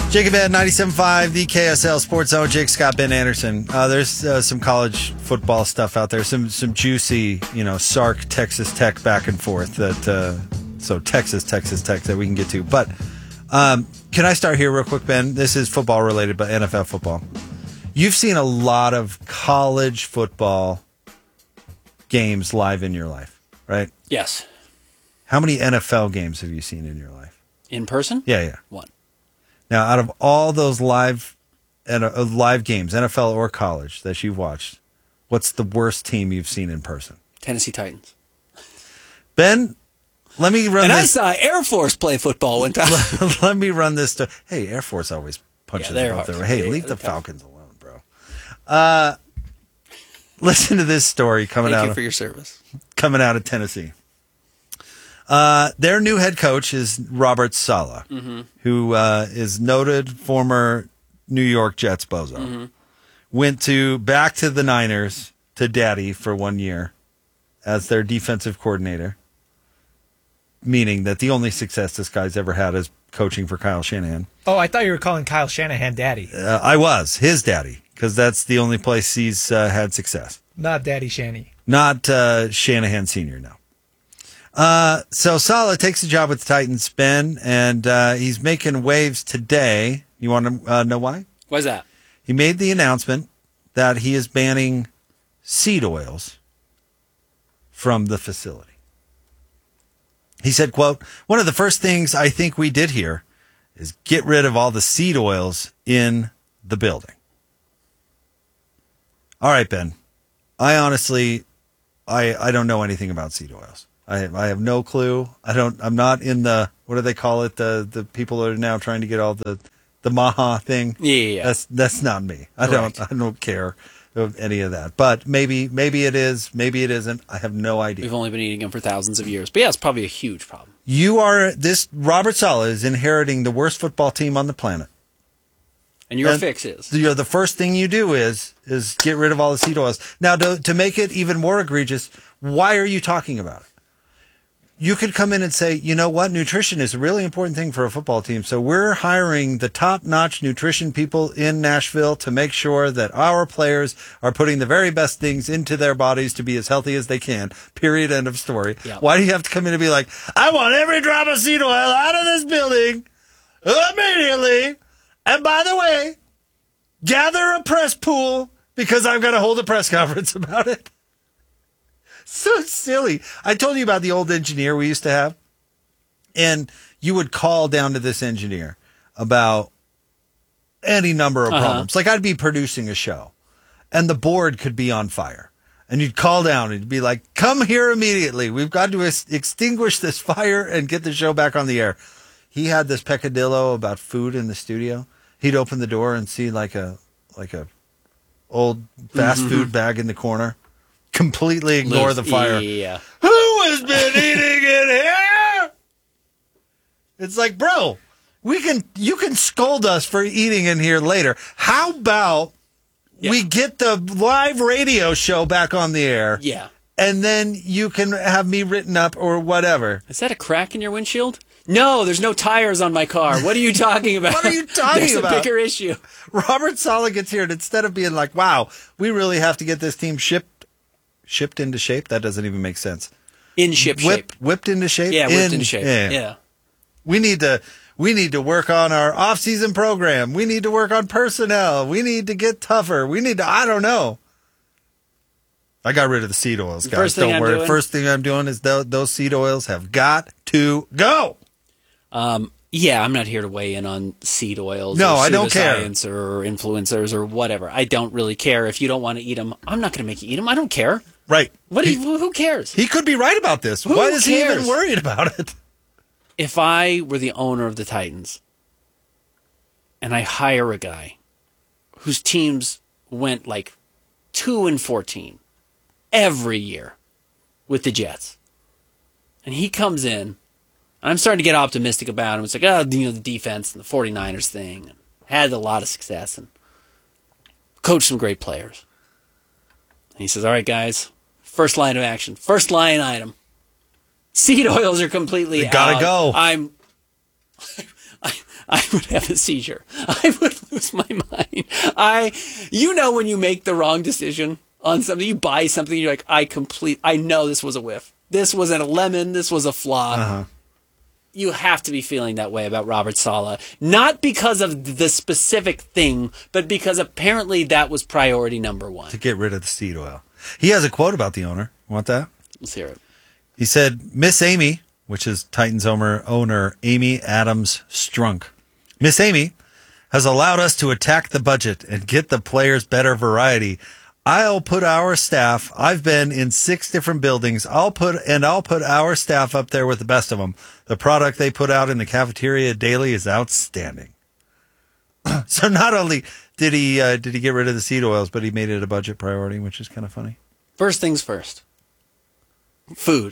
Jacob at 97.5, the KSL Sports Zone. Jake Scott, Ben Anderson. There's some college football stuff out there. Some juicy, Sark, Texas Tech back and forth. So Texas Tech that we can get to. But can I start here real quick, Ben? This is football related, but NFL football. You've seen a lot of college football games live in your life, right? Yes. How many NFL games have you seen in your life? In person? Yeah. One. Now, out of all those live games, NFL or college, that you've watched, what's the worst team you've seen in person? Tennessee Titans. Ben, let me run this. And I saw Air Force play football one time. Let me run this to... Hey, Air Force always punches above their... Hey, leave the Falcons alone, bro. Listen to this story coming out... Thank you for your service. Coming out of Tennessee. Their new head coach is Robert Saleh, who is noted former New York Jets bozo. Went back to the Niners, to Daddy, for 1 year as their defensive coordinator, meaning that the only success this guy's ever had is coaching for Kyle Shanahan. Oh, I thought you were calling Kyle Shanahan Daddy. I was, his daddy, because that's the only place he's had success. Not Daddy Shanny. Not Shanahan Sr., no. So Saleh takes a job with the Titans, Ben, and he's making waves today. You want to know why? Why's that? He made the announcement that he is banning seed oils from the facility. He said, quote, "One of the first things I think we did here is get rid of all the seed oils in the building." All right, Ben. I honestly, I don't know anything about seed oils. I have no clue. I'm not in the, what do they call it? The people that are now trying to get all the Maha thing. Yeah. That's not me. I don't care of any of that. But maybe it is, maybe it isn't. I have no idea. We've only been eating them for thousands of years. But yeah, it's probably a huge problem. Robert Saleh is inheriting the worst football team on the planet. And your fix is? The first thing you do is get rid of all the seed oils. Now, to make it even more egregious, why are you talking about it? You could come in and say, you know what, nutrition is a really important thing for a football team. So we're hiring the top-notch nutrition people in Nashville to make sure that our players are putting the very best things into their bodies to be as healthy as they can. Period. End of story. Yep. Why do you have to come in and be like, I want every drop of seed oil out of this building immediately. And by the way, gather a press pool because I'm going to hold a press conference about it. So silly. I told you about the old engineer we used to have. And you would call down to this engineer about any number of problems. Like I'd be producing a show and the board could be on fire. And you'd call down and you'd be like, come here immediately. We've got to extinguish this fire and get the show back on the air. He had this peccadillo about food in the studio. He'd open the door and see like a old fast food bag in the corner. Completely ignore the fire. Yeah. Who has been eating in here? It's like, bro, you can scold us for eating in here later. How about we get the live radio show back on the air? Yeah. And then you can have me written up or whatever. Is that a crack in your windshield? No, there's no tires on my car. What are you talking about? What are you talking there's about? There's a bigger issue. Robert Saleh gets here and instead of being like, wow, we really have to get this team shipped into shape? That doesn't even make sense. Shape. Whipped into shape? Yeah, whipped into shape. Yeah. We need to work on our off-season program. We need to work on personnel. We need to get tougher. I don't know. I got rid of the seed oils, guys. Don't worry. First thing I'm doing is those seed oils have got to go. Yeah, I'm not here to weigh in on seed oils. No, or I don't care. Science or influencers or whatever. I don't really care. If you don't want to eat them, I'm not going to make you eat them. I don't care. Right. Who cares? He could be right about this. Why is he even worried about it? If I were the owner of the Titans and I hire a guy whose teams went like 2-14 every year with the Jets, and he comes in, and I'm starting to get optimistic about him. It's like, the defense and the 49ers thing, and had a lot of success and coached some great players. And he says, all right, guys, first line of action, first line item. Seed oils are completely out. Gotta go. I would have a seizure. I would lose my mind. When you make the wrong decision on something, you buy something, you're like, I know this was a whiff. This wasn't a lemon. This was a flaw. Uh-huh. You have to be feeling that way about Robert Saleh. Not because of the specific thing, but because apparently that was priority number one. To get rid of the seed oil. He has a quote about the owner. Want that? Let's hear it. He said, Miss Amy, which is Titans owner Amy Adams Strunk. Miss Amy has allowed us to attack the budget and get the players better variety. I'll put our staff, I've been in 6 different buildings, I'll put our staff up there with the best of them. The product they put out in the cafeteria daily is outstanding. So not only did he get rid of the seed oils, but he made it a budget priority, which is kind of funny. First things first. Food.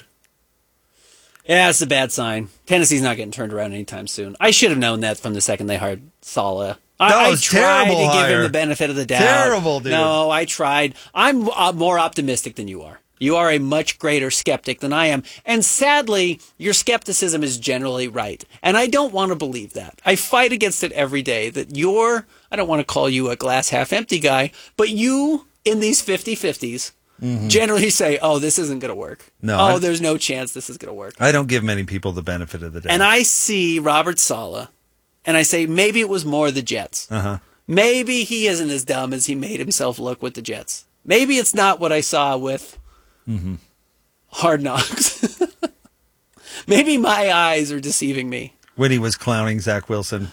Yeah, it's a bad sign. Tennessee's not getting turned around anytime soon. I should have known that from the second they hired Saleh. I tried to give him the benefit of the doubt. Terrible, dude. No, I tried. I'm more optimistic than you are. You are a much greater skeptic than I am. And sadly, your skepticism is generally right. And I don't want to believe that. I fight against it every day that I don't want to call you a glass half empty guy, but you, in these 50-50s, generally say, oh, this isn't going to work. No, there's no chance this is going to work. I don't give many people the benefit of the doubt. And I see Robert Saleh, and I say, maybe it was more the Jets. Uh-huh. Maybe he isn't as dumb as he made himself look with the Jets. Maybe it's not what I saw with Hard Knocks. Maybe my eyes are deceiving me. When he was clowning Zach Wilson.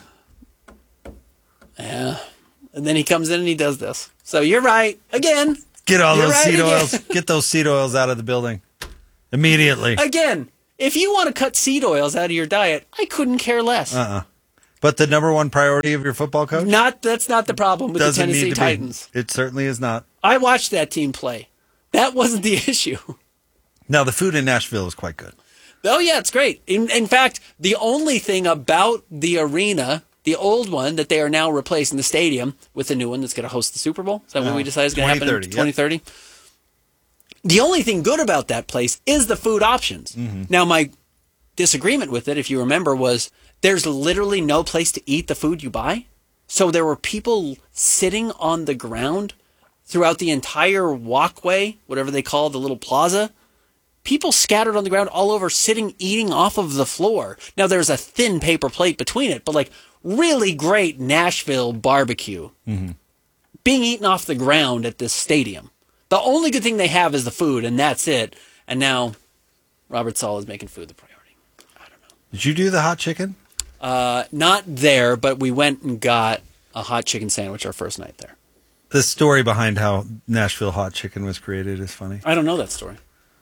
Yeah. And then he comes in and he does this. So you're right. Again. Get all those seed oils. Get those seed oils out of the building immediately. Again, if you want to cut seed oils out of your diet, I couldn't care less. But the number one priority of your football coach? That's not the problem with the Tennessee Titans. It certainly is not. I watched that team play. That wasn't the issue. Now, the food in Nashville is quite good. Oh, yeah, it's great. In fact, the only thing about the arena, the old one that they are now replacing the stadium with the new one that's going to host the Super Bowl. Is that what we decided is going to happen in 2030? Yep. The only thing good about that place is the food options. Now, my disagreement with it, if you remember, was there's literally no place to eat the food you buy. So there were people sitting on the ground throughout the entire walkway, whatever they call the little plaza. People scattered on the ground all over, sitting, eating off of the floor. Now, there's a thin paper plate between it, but really great Nashville barbecue being eaten off the ground at this stadium. The only good thing they have is the food, and that's it. And now Robert Saleh is making food the priority. I don't know. Did you do the hot chicken? Not there, but we went and got a hot chicken sandwich our first night there. The story behind how Nashville hot chicken was created is funny. I don't know that story.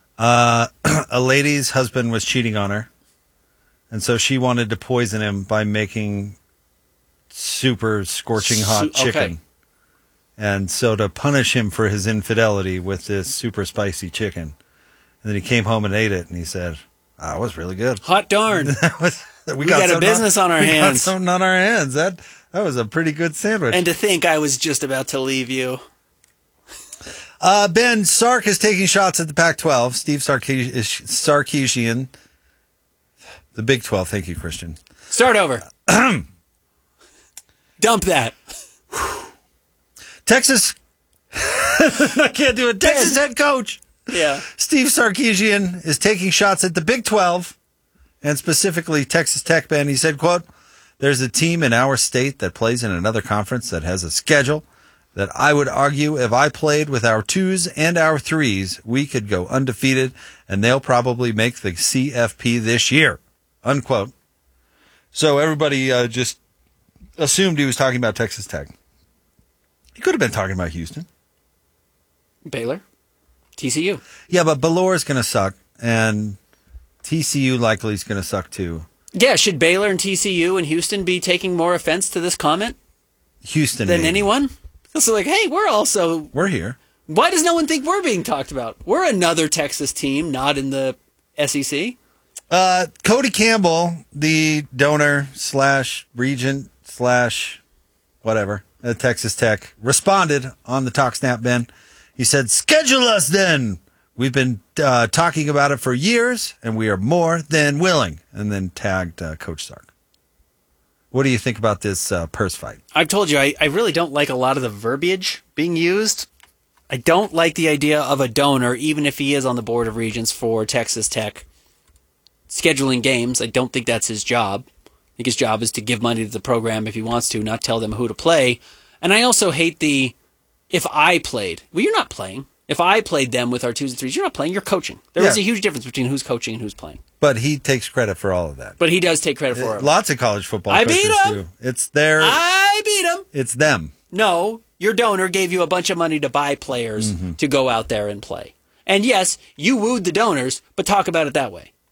A lady's husband was cheating on her, and so she wanted to poison him by making super scorching hot chicken. Okay. And so to punish him for his infidelity with this super spicy chicken. And then he came home and ate it, and he said, it was really good. Hot darn. we got a business on our hands. We got something on our hands. That was a pretty good sandwich. And to think I was just about to leave you. Ben, Sark is taking shots at the Pac-12. Steve Sarkisian. The Big 12. Thank you, Christian. Start over. Dump that. Texas. I can't do it. Texas head coach. Yeah. Steve Sarkisian is taking shots at the Big 12 and specifically Texas Tech, Ben. He said, quote, there's a team in our state that plays in another conference that has a schedule that I would argue if I played with our 2s and our 3s, we could go undefeated, and they'll probably make the CFP this year, unquote. So everybody just assumed he was talking about Texas Tech. He could have been talking about Houston. Baylor. TCU. Yeah, but Ballor's going to suck, and TCU likely is going to suck too. Yeah, should Baylor and TCU and Houston be taking more offense to this comment? Houston. Than anyone? So hey, we're here. Why does no one think we're being talked about? We're another Texas team, not in the SEC. Cody Campbell, the donor / regent / whatever at Texas Tech, responded on the Talk Snap, Ben. He said, schedule us then. We've been talking about it for years, and we are more than willing. And then tagged Coach Sark. What do you think about this purse fight? I've told you, I really don't like a lot of the verbiage being used. I don't like the idea of a donor, even if he is on the Board of Regents for Texas Tech, scheduling games. I don't think that's his job. I think his job is to give money to the program if he wants to, not tell them who to play. And I also hate if I played. Well, you're not playing. If I played them with our 2s and 3s, you're not playing, you're coaching. There is a huge difference between who's coaching and who's playing. But he takes credit for all of that. But he does take credit for it. Lots of college football I coaches beat him. do. It's their... I beat him. It's them. No, your donor gave you a bunch of money to buy players to go out there and play. And yes, you wooed the donors, but talk about it that way.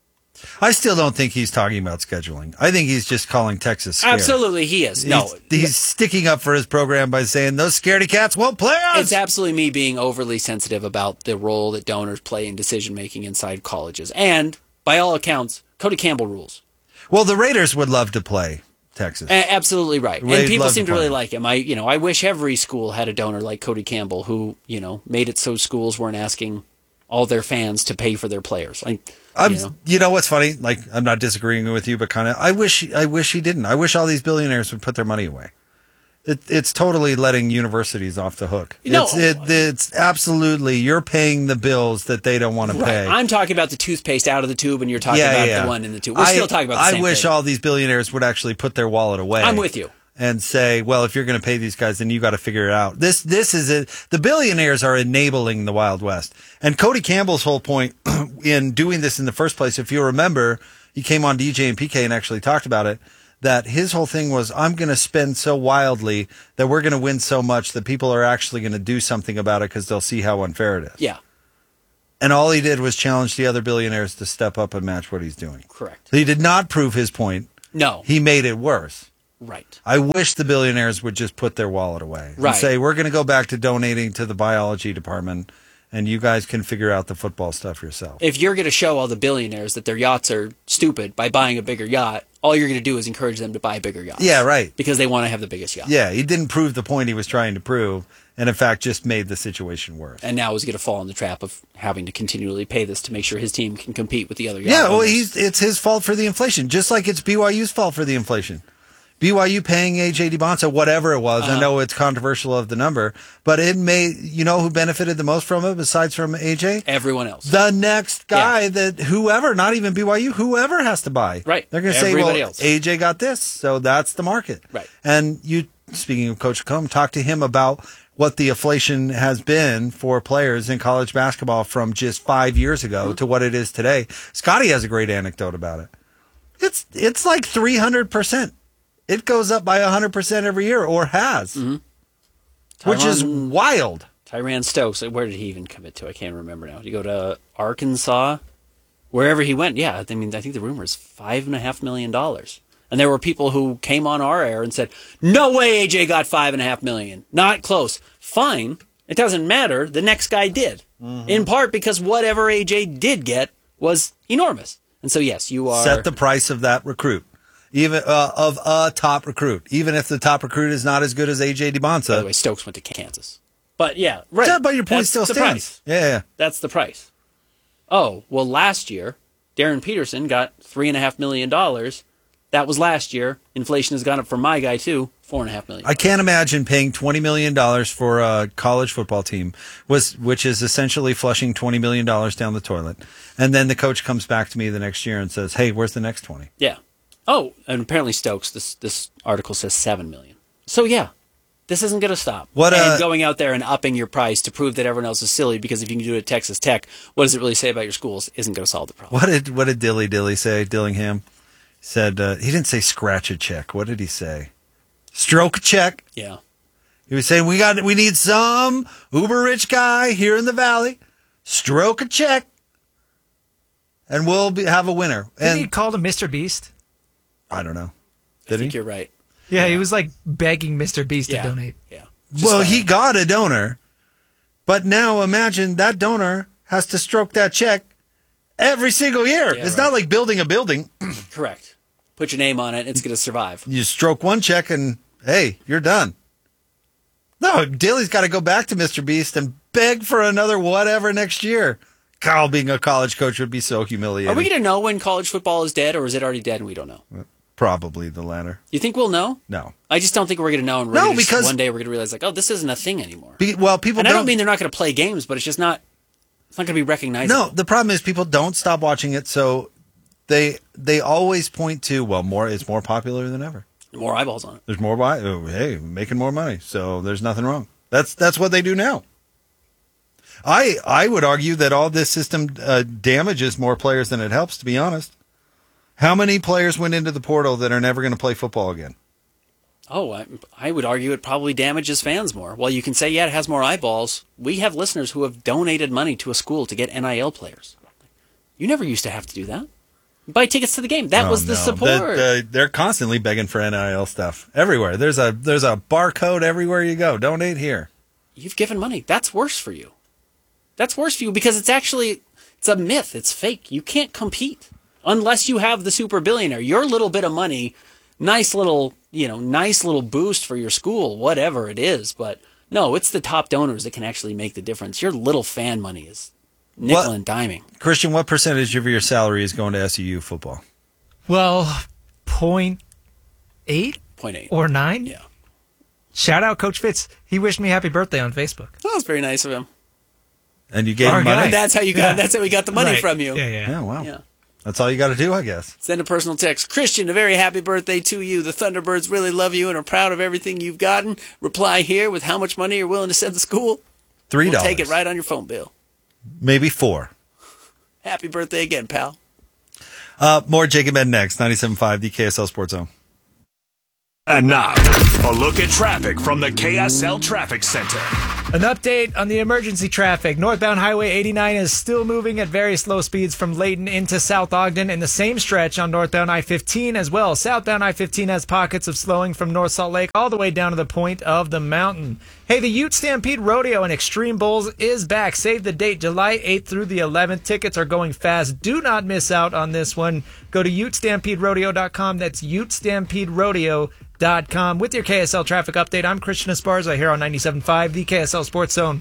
I still don't think he's talking about scheduling. I think he's just calling Texas scared. Absolutely, he is. He's sticking up for his program by saying those scaredy cats won't play us. It's absolutely me being overly sensitive about the role that donors play in decision-making inside colleges. And, by all accounts, Cody Campbell rules. Well, the Raiders would love to play Texas. Absolutely right. Raiders And people love seem to to really play. like him. I wish every school had a donor like Cody Campbell who, made it so schools weren't asking all their fans to pay for their players. You know what's funny? Like, I'm not disagreeing with you, but kind of, I wish he didn't. I wish all these billionaires would put their money away. It's totally letting universities off the hook. It's absolutely, you're paying the bills that they don't want to pay. I'm talking about the toothpaste out of the tube, and you're talking about the one in the tube. We're still talking about the same I wish thing. all these billionaires would actually put their wallet away. I'm with you. And say, well, if you're going to pay these guys, then you got to figure it out. This is it. The billionaires are enabling the Wild West. And Cody Campbell's whole point in doing this in the first place, if you remember, he came on DJ and PK and actually talked about it, that his whole thing was, I'm going to spend so wildly that we're going to win so much that people are actually going to do something about it because they'll see how unfair it is. Yeah. And all he did was challenge the other billionaires to step up and match what he's doing. Correct. He did not prove his point. No. He made it worse. Right. I wish the billionaires would just put their wallet away and say, we're going to go back to donating to the biology department, and you guys can figure out the football stuff yourself. If you're going to show all the billionaires that their yachts are stupid by buying a bigger yacht, all you're going to do is encourage them to buy bigger yachts. Yeah, right. Because they want to have the biggest yacht. Yeah, he didn't prove the point he was trying to prove, and in fact just made the situation worse. And now he's going to fall in the trap of having to continually pay this to make sure his team can compete with the other yacht Yeah, well, owners. it's his fault for the inflation, just like it's BYU's fault for the inflation. BYU paying AJ DeBonsa, whatever it was. I know it's controversial of the number, but it who benefited the most from it besides from AJ? Everyone else. The next guy that whoever, not even BYU, whoever has to buy. Right. They're going to say, Everybody well, else. AJ got this, so that's the market. Right. And you, speaking of Coach Combe, talk to him about what the inflation has been for players in college basketball from just 5 years ago to what it is today. Scotty has a great anecdote about it. It's like 300%. It goes up by 100% every year, or has, which is wild. Tyrann Stokes, where did he even commit to? I can't remember now. Did he go to Arkansas? Wherever he went, yeah. I mean, I think the rumor is $5.5 million. And there were people who came on our air and said, no way AJ got $5.5 million. Not close. Fine. It doesn't matter. The next guy did. In part because whatever AJ did get was enormous. And so, yes, you are... Set the price of that recruit. Even of a top recruit, even if the top recruit is not as good as AJ DeBonsa. By the way, Stokes went to Kansas. But yeah, right. Yeah, but your point That's still the stands. price. Yeah. That's the price. Oh, well, last year, Darren Peterson got $3.5 million. That was last year. Inflation has gone up for my guy, too, $4.5 million. I can't imagine paying $20 million for a college football team, which is essentially flushing $20 million down the toilet. And then the coach comes back to me the next year and says, hey, where's the next 20? Yeah. Oh, and apparently Stokes, this article says $7 million. So, yeah, this isn't going to stop. And going out there and upping your price to prove that everyone else is silly, because if you can do it at Texas Tech, what does it really say about your schools isn't going to solve the problem. What did Dilly say, Dillingham? He said, he didn't say scratch a check. What did he say? Stroke a check. Yeah. He was saying, we need some uber rich guy here in the Valley. Stroke a check. And we'll have a winner. Didn't he call him Mr. Beast? I don't know. I think you're right. Yeah, he was like begging Mr. Beast to Yeah. donate. Yeah. Well, he got a donor, but now imagine that donor has to stroke that check every single year. Yeah, it's right. not like building a building. Correct. Put your name on it, it's going to survive. You stroke one check and, hey, you're done. No, Dilly's got to go back to Mr. Beast and beg for another whatever next year. Carl, being a college coach would be so humiliating. Are we going to know when college football is dead, or is it already dead and we don't know? Probably the latter. You think we'll know? No. I just don't think we're going to know. And because one day we're going to realize, like, oh, this isn't a thing anymore. People and I don't mean they're not going to play games, but it's just not. It's not going to be recognizable. No, the problem is people don't stop watching it, so they always point to it's more popular than ever. More eyeballs on it. There's more hey, making more money, so there's nothing wrong. That's what they do now. I would argue that all this system damages more players than it helps, to be honest. How many players went into the portal that are never going to play football again? Oh, I would argue it probably damages fans more. Well, you can say, yeah, it has more eyeballs. We have listeners who have donated money to a school to get NIL players. You never used to have to do that. Buy tickets to the game. That was the support. They're constantly begging for NIL stuff everywhere. There's a barcode everywhere you go. Donate here. You've given money. That's worse for you. That's worse for you because it's a myth. It's fake. You can't compete unless you have the super billionaire. Your little bit of money, nice little boost for your school, whatever it is. But no, it's the top donors that can actually make the difference. Your little fan money is nickel and diming. Christian, what percentage of your salary is going to SUU football? Well, 0.8? 0.8. Or 9? Yeah. Shout out Coach Fitz. He wished me happy birthday on Facebook. That was very nice of him. And you gave him money? That's how you got. That's how we got the money from you. Yeah. Wow. Yeah. That's all you got to do, I guess. Send a personal text. Christian, a very happy birthday to you. The Thunderbirds really love you and are proud of everything you've gotten. Reply here with how much money you're willing to send to school. $3. We'll take it right on your phone bill. Maybe $4. Happy birthday again, pal. More Jacob Ed next. 97.5, the KSL Sports Zone. And now, a look at traffic from the KSL Traffic Center. An update on the emergency traffic. Northbound Highway 89 is still moving at very slow speeds from Layton into South Ogden, and the same stretch on northbound I-15 as well. Southbound I-15 has pockets of slowing from North Salt Lake all the way down to the point of the mountain. Hey, the Ute Stampede Rodeo and Extreme Bulls is back. Save the date, July 8th through the 11th. Tickets are going fast. Do not miss out on this one. Go to UteStampedeRodeo.com. That's UteStampedeRodeo.com. With your KSL traffic update, I'm Christian Esparza here on 97.5, the KSL Sports Zone.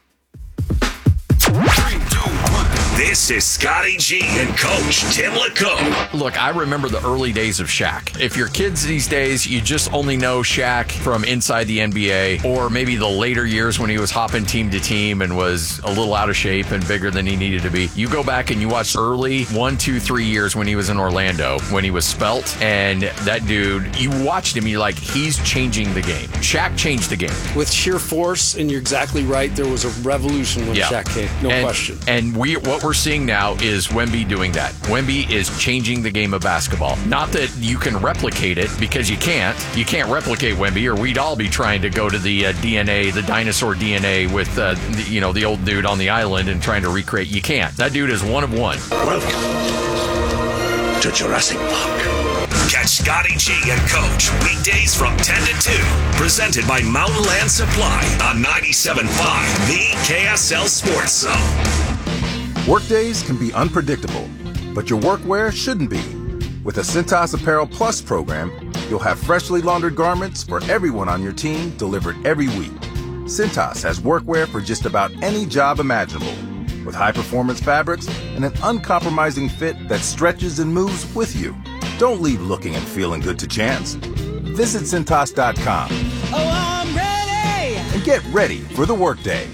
This is Scotty G and Coach Tim LeCoe. Look, I remember the early days of Shaq. If you're kids these days, you just only know Shaq from inside the NBA, or maybe the later years when he was hopping team to team and was a little out of shape and bigger than he needed to be. You go back and you watch early 1, 2, 3 years when he was in Orlando, when he was svelte, and that dude, you watched him, you're like, he's changing the game. Shaq changed the game. With sheer force, and you're exactly right, there was a revolution when Shaq came, no question. And what we're seeing now is Wemby doing that. Wemby is changing the game of basketball. Not that you can replicate it, because you can't. You can't replicate Wemby, or we'd all be trying to go to the DNA, the dinosaur DNA with the old dude on the island and trying to recreate. You can't. That dude is one of one. Welcome to Jurassic Park. Catch Scotty G and Coach weekdays from 10 to 2. Presented by Mountain Land Supply on 97.5, the KSL Sports Zone. Workdays can be unpredictable, but your workwear shouldn't be. With the Cintas Apparel Plus program, you'll have freshly laundered garments for everyone on your team delivered every week. Cintas has workwear for just about any job imaginable, with high-performance fabrics and an uncompromising fit that stretches and moves with you. Don't leave looking and feeling good to chance. Visit Cintas.com. Oh, I'm ready! And get ready for the workday.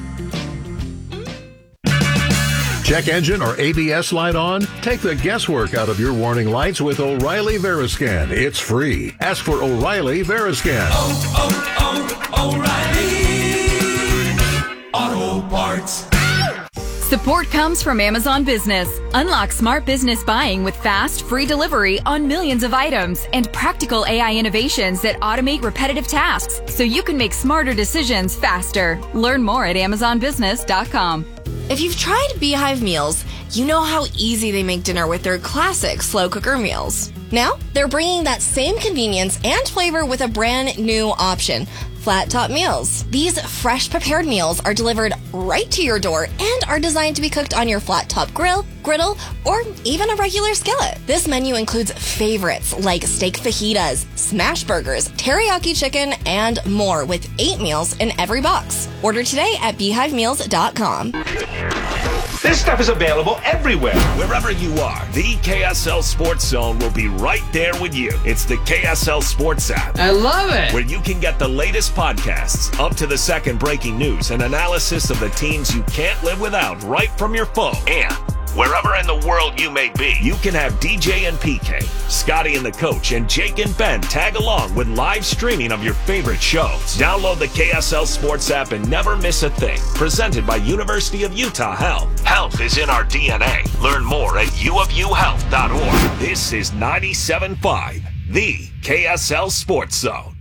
Check engine or ABS light on? Take the guesswork out of your warning lights with O'Reilly Veriscan. It's free. Ask for O'Reilly Veriscan. O'Reilly Auto Parts. Support comes from Amazon Business. Unlock smart business buying with fast, free delivery on millions of items and practical AI innovations that automate repetitive tasks so you can make smarter decisions faster. Learn more at AmazonBusiness.com. If you've tried Beehive meals, you know how easy they make dinner with their classic slow cooker meals. Now, they're bringing that same convenience and flavor with a brand new option, Flat Top Meals. These fresh prepared meals are delivered right to your door and are designed to be cooked on your flat top grill, griddle, or even a regular skillet. This menu includes favorites like steak fajitas, smash burgers, teriyaki chicken, and more with 8 meals in every box. Order today at beehivemeals.com. This stuff is available everywhere. Wherever you are, the KSL Sports Zone will be right there with you. It's the KSL Sports app. I love it. Where you can get the latest podcasts, up to the second breaking news, and analysis of the teams you can't live without right from your phone. And wherever in the world you may be, you can have DJ and PK, Scotty and the Coach, and Jake and Ben tag along with live streaming of your favorite shows. Download the KSL Sports app and never miss a thing. Presented by University of Utah Health. Health is in our DNA. Learn more at uofuhealth.org. This is 97.5, the KSL Sports Zone.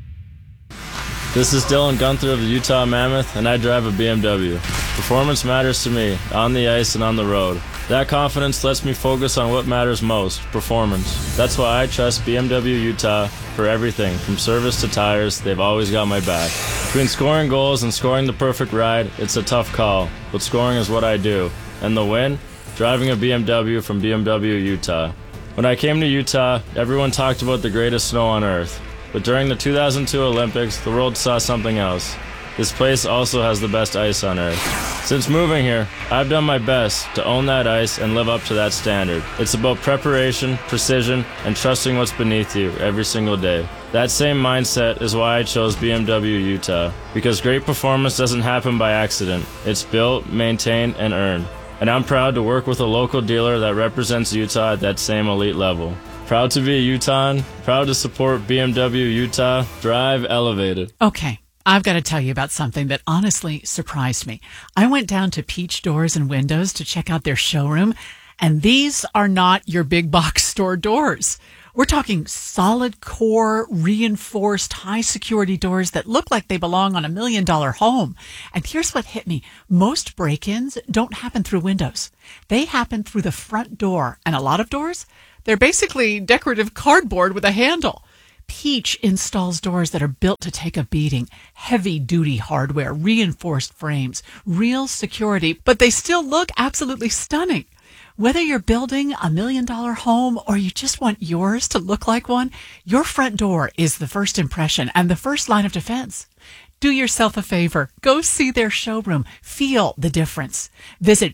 This is Dylan Gunther of the Utah Mammoth, and I drive a BMW. Performance matters to me, on the ice and on the road. That confidence lets me focus on what matters most, performance. That's why I trust BMW Utah for everything, from service to tires. They've always got my back. Between scoring goals and scoring the perfect ride, it's a tough call, but scoring is what I do. And the win? Driving a BMW from BMW Utah. When I came to Utah, everyone talked about the greatest snow on earth. But during the 2002 Olympics, the world saw something else. This place also has the best ice on earth. Since moving here, I've done my best to own that ice and live up to that standard. It's about preparation, precision, and trusting what's beneath you every single day. That same mindset is why I chose BMW Utah, because great performance doesn't happen by accident. It's built, maintained, and earned. And I'm proud to work with a local dealer that represents Utah at that same elite level. Proud to be a Utahn, proud to support BMW Utah. Drive elevated. Okay. I've got to tell you about something that honestly surprised me. I went down to Peach Doors and Windows to check out their showroom, and these are not your big box store doors. We're talking solid core, reinforced, high security doors that look like they belong on $1 million home. And here's what hit me. Most break-ins don't happen through windows. They happen through the front door. And a lot of doors, they're basically decorative cardboard with a handle. Peach installs doors that are built to take a beating, heavy-duty hardware, reinforced frames, real security, but they still look absolutely stunning. Whether you're building $1 million home or you just want yours to look like one, your front door is the first impression and the first line of defense. Do yourself a favor. Go see their showroom. Feel the difference. Visit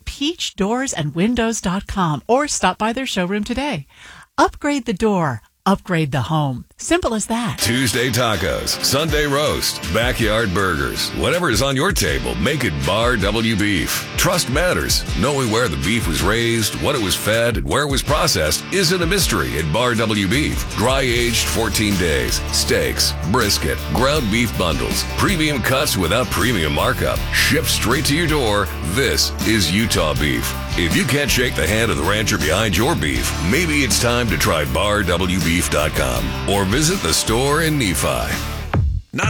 peachdoorsandwindows.com or stop by their showroom today. Upgrade the door. Upgrade the home. Simple as that. Tuesday tacos, Sunday roast, backyard burgers. Whatever is on your table, make it Bar W Beef. Trust matters. Knowing where the beef was raised, what it was fed, and where it was processed isn't a mystery at Bar W Beef. Dry aged 14 days. Steaks, brisket, ground beef bundles, premium cuts without premium markup. Shipped straight to your door. This is Utah beef. If you can't shake the hand of the rancher behind your beef, maybe it's time to try BarWBeef.com or visit the store in Nephi.